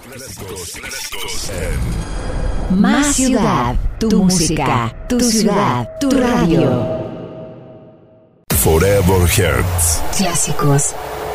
Clásicos Más ciudad, tu música, tu ciudad, tu radio. Forever Hearts. Clásicos